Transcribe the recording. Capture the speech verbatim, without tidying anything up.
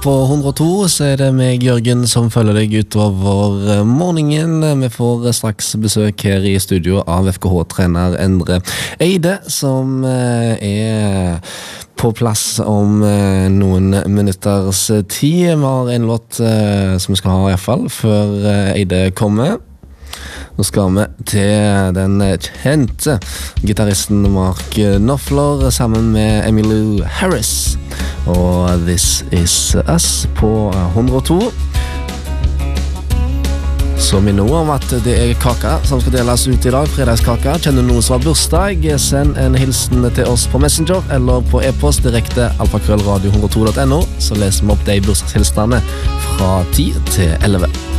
på hundre og to så er det meg, Jørgen, som følger deg utover morgenen. Vi får straks besøk her i studio av F K H-trener Endre Eide, som er på plass om noen minutters tid. Vi har en låt som vi skal ha i hvert fall, før Eide kommer. Nå skal vi til den kjente gitarristen Mark Knopfler sammen med Emmylou Harris og This Is Us på hundre og to. Så minner om at det er kaka som skal deles ut i dag, fredagskaka. Kjenner du noen som har bursdag, send en hilsen til oss på Messenger eller på e-post direkte alfakrøllradio hundre og to punktum no, så leser vi opp de bursdagshilsene fra ti til elleve.